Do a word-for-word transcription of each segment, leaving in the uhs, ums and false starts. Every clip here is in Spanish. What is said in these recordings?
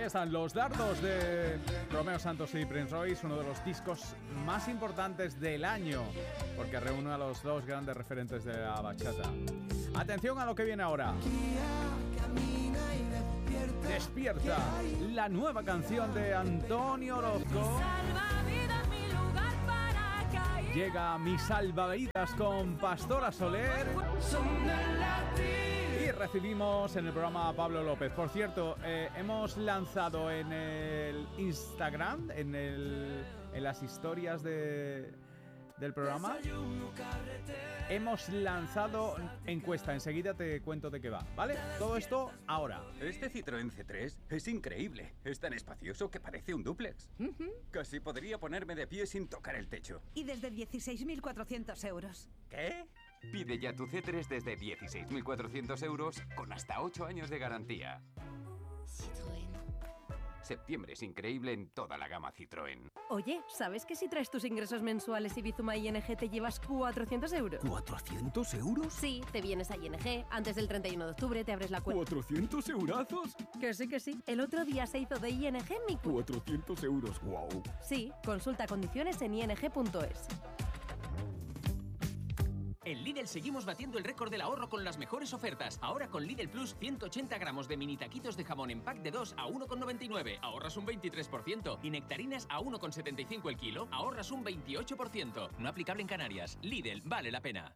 Ahí están los dardos de Romeo Santos y Prince Royce, uno de los discos más importantes del año, porque reúne a los dos grandes referentes de la bachata. Atención a lo que viene ahora. Despierta, la nueva canción de Antonio Orozco. Llega Mi Salvavidas con Pastora Soler. Y recibimos en el programa a Pablo López. Por cierto, eh, hemos lanzado en el Instagram, en, el, en las historias de, del programa, hemos lanzado encuesta. Enseguida te cuento de qué va, ¿vale? Todo esto ahora. Este Citroën C tres es increíble. Es tan espacioso que parece un dúplex. Uh-huh. Casi podría ponerme de pie sin tocar el techo. Y desde dieciséis mil cuatrocientos euros. ¿Qué? Pide ya tu C tres desde dieciséis mil cuatrocientos euros con hasta ocho años de garantía. Citroën. Septiembre es increíble en toda la gama Citroën. Oye, ¿sabes que si traes tus ingresos mensuales y Bizuma I N G te llevas cuatrocientos euros? ¿cuatrocientos euros? Sí, te vienes a I N G, antes del treinta y uno de octubre te abres la cuenta. ¿cuatrocientos eurazos? Que sí, que sí. El otro día se hizo de I N G mi... cuatrocientos euros, wow. Sí, consulta condiciones en i n g punto es. En Lidl seguimos batiendo el récord del ahorro con las mejores ofertas. Ahora con Lidl Plus, ciento ochenta gramos de mini taquitos de jamón en pack de dos a uno con noventa y nueve. Ahorras un veintitrés por ciento. Y nectarinas a uno con setenta y cinco el kilo. Ahorras un veintiocho por ciento. No aplicable en Canarias. Lidl, vale la pena.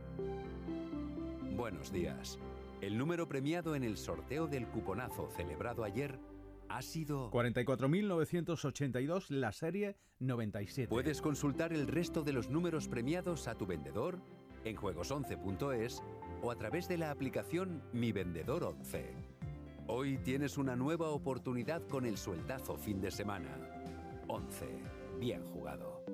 Buenos días. El número premiado en el sorteo del cuponazo celebrado ayer ha sido cuarenta y cuatro mil novecientos ochenta y dos, la serie noventa y siete. Puedes consultar el resto de los números premiados a tu vendedor en juegos once punto es o a través de la aplicación Mi Vendedor once. Hoy tienes una nueva oportunidad con el sueldazo fin de semana. once. Bien jugado.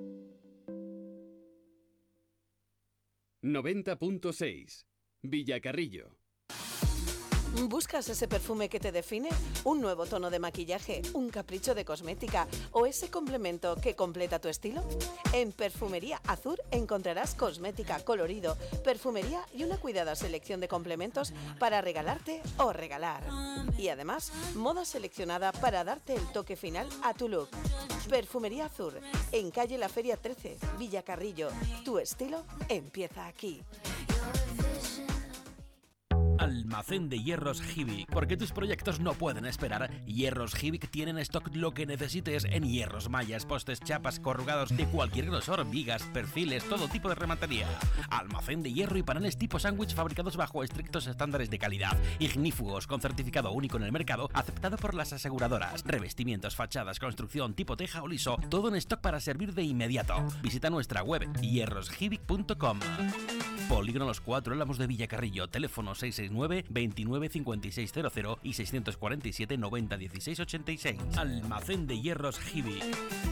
noventa punto seis. Villacarrillo. ¿Buscas ese perfume que te define? ¿Un nuevo tono de maquillaje? ¿Un capricho de cosmética? ¿O ese complemento que completa tu estilo? En Perfumería Azur encontrarás cosmética, colorido, perfumería y una cuidada selección de complementos para regalarte o regalar. Y además, moda seleccionada para darte el toque final a tu look. Perfumería Azur, en calle La Feria trece, Villacarrillo. Tu estilo empieza aquí. Almacén de Hierros Hibik. Porque tus proyectos no pueden esperar. Hierros Hibik tienen en stock lo que necesites en hierros, mallas, postes, chapas, corrugados de cualquier grosor, vigas, perfiles, todo tipo de rematería. Almacén de hierro y paneles tipo sándwich fabricados bajo estrictos estándares de calidad. Ignífugos con certificado único en el mercado, aceptado por las aseguradoras. Revestimientos, fachadas, construcción, tipo teja o liso, todo en stock para servir de inmediato. Visita nuestra web hierros hibik punto com. Polígono Los Cuatro Álamos de Villacarrillo, teléfono seis seis nueve, veintinueve, cincuenta y seis cero cero y seiscientos cuarenta y siete, noventa, dieciséis ochenta y seis. Almacén de Hierros Hibik.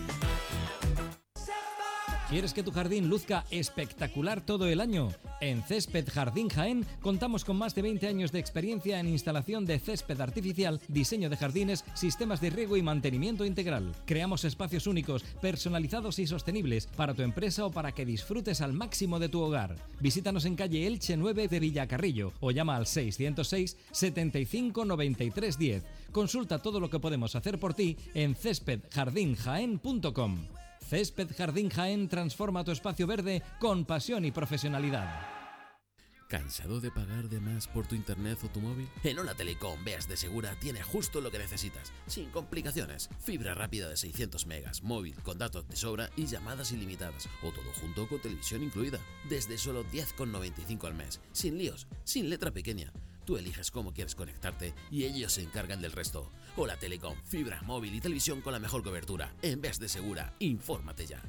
¿Quieres que tu jardín luzca espectacular todo el año? En Césped Jardín Jaén contamos con más de veinte años de experiencia en instalación de césped artificial, diseño de jardines, sistemas de riego y mantenimiento integral. Creamos espacios únicos, personalizados y sostenibles para tu empresa o para que disfrutes al máximo de tu hogar. Visítanos en calle Elche nueve de Villacarrillo o llama al seiscientos seis, setenta y cinco, noventa y tres diez. Consulta todo lo que podemos hacer por ti en césped jardín jaén punto com. Césped Jardín Jaén transforma tu espacio verde con pasión y profesionalidad. ¿Cansado de pagar de más por tu internet o tu móvil? En Hola Telecom Beas de Segura tiene justo lo que necesitas, sin complicaciones. Fibra rápida de seiscientos megas, móvil con datos de sobra y llamadas ilimitadas, o todo junto con televisión incluida, desde solo diez con noventa y cinco al mes, sin líos, sin letra pequeña. Tú eliges cómo quieres conectarte y ellos se encargan del resto. Hola Telecom, fibra, móvil y televisión con la mejor cobertura. En Beas de Segura, infórmate ya.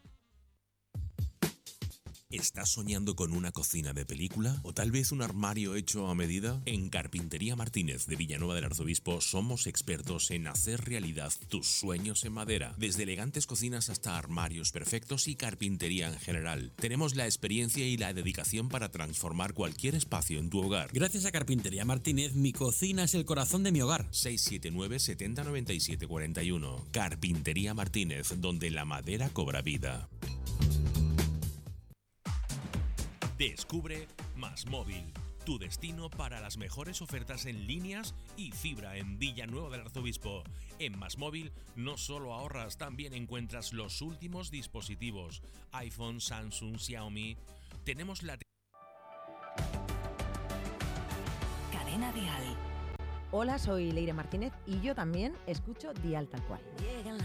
¿Estás soñando con una cocina de película? ¿O tal vez un armario hecho a medida? En Carpintería Martínez de Villanueva del Arzobispo somos expertos en hacer realidad tus sueños en madera. Desde elegantes cocinas hasta armarios perfectos y carpintería en general. Tenemos la experiencia y la dedicación para transformar cualquier espacio en tu hogar. Gracias a Carpintería Martínez, mi cocina es el corazón de mi hogar. seis siete nueve, setenta, noventa y siete, cuarenta y uno. Carpintería Martínez, donde la madera cobra vida. Descubre Más Móvil, tu destino para las mejores ofertas en líneas y fibra en Villanueva del Arzobispo. En MásMóvil no solo ahorras, también encuentras los últimos dispositivos, iPhone, Samsung, Xiaomi. Tenemos la... Cadena Dial. Hola, soy Leire Martínez y yo también escucho Dial Tal Cual.